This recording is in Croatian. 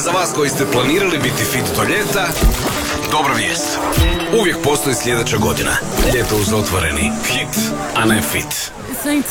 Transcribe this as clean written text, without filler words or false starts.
Za vas koji ste planirali biti fit do ljeta, dobra vijest. Uvijek postoji sljedeća godina. Ljeto uz otvoreni hit, a ne fit.